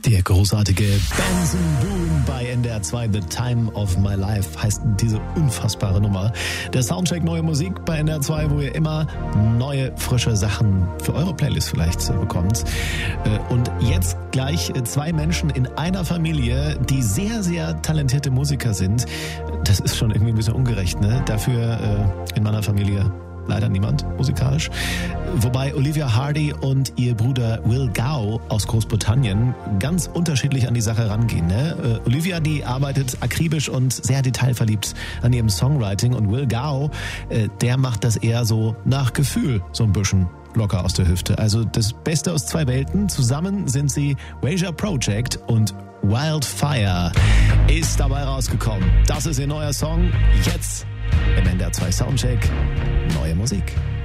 Der großartige Benson Boone bei NDR 2, The Time of My Life heißt diese unfassbare Nummer. Der Soundcheck Neue Musik bei NDR 2, wo ihr immer neue, frische Sachen für eure Playlist vielleicht bekommt. Und jetzt gleich zwei Menschen in einer Familie, die sehr, sehr talentierte Musiker sind. Das ist schon irgendwie ein bisschen ungerecht, ne? Dafür in meiner Familie leider niemand musikalisch. Wobei Olivia Hardy und ihr Bruder Will Gow aus Großbritannien ganz unterschiedlich an die Sache rangehen. Ne? Olivia, die arbeitet akribisch und sehr detailverliebt an ihrem Songwriting, und Will Gow, der macht das eher so nach Gefühl, so ein bisschen locker aus der Hüfte. Also das Beste aus zwei Welten. Zusammen sind sie Wager Project, und Wildfire ist dabei rausgekommen. Das ist ihr neuer Song. Jetzt im NDR 2 Soundcheck Neue Musik.